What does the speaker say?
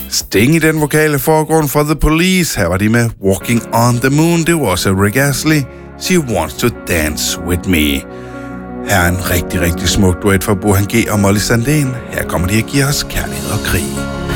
Sting i den vokale forgrund for The Police. Her var de med Walking on the Moon. Det var også Rick Astley. She Wants to Dance With Me. Her er en rigtig, rigtig smuk duet for Burhan G og Molly Sandén. Her kommer de at give os kærlighed og krig.